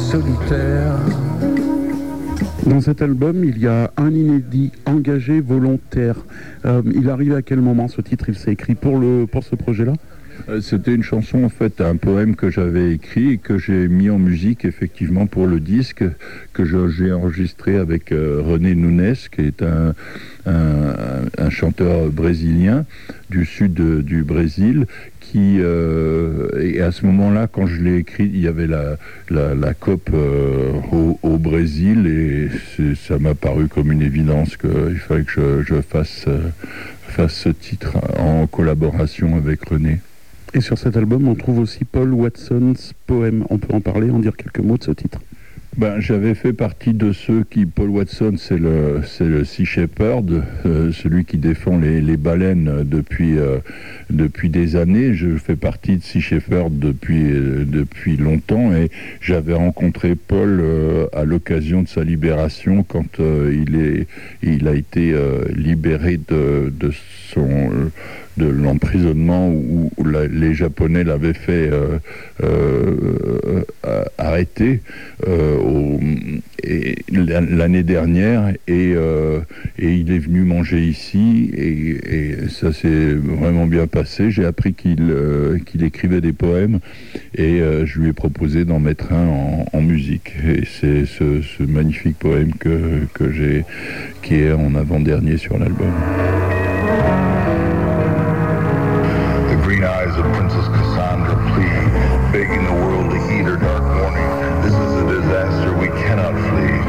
solitaire. Dans cet album, il y a un inédit, engagé, volontaire. Il arrive à quel moment ce titre? Il s'est écrit pour ce projet-là? C'était une chanson, en fait, un poème que j'avais écrit et que j'ai mis en musique, effectivement, pour le disque, que j'ai enregistré avec René Nunes, qui est un chanteur brésilien du sud du Brésil, et à ce moment-là, quand je l'ai écrit, il y avait la COP au Brésil, et ça m'a paru comme une évidence qu'il fallait que je fasse ce titre en collaboration avec René. Et sur cet album, on trouve aussi Paul Watson's poème. On peut en parler, en dire quelques mots de ce titre? J'avais fait partie de ceux qui... Paul Watson, c'est le Sea Shepherd, celui qui défend les baleines depuis des années. Je fais partie de Sea Shepherd depuis longtemps, et j'avais rencontré Paul à l'occasion de sa libération, quand il a été libéré de l'emprisonnement où les Japonais l'avaient fait arrêter l'année dernière, et il est venu manger ici, et ça s'est vraiment bien passé. J'ai appris qu'il écrivait des poèmes, et je lui ai proposé d'en mettre un en musique, et c'est ce magnifique poème qui est en avant-dernier sur l'album. Green eyes of Princess Cassandra plead, begging the world to heed her dark warning.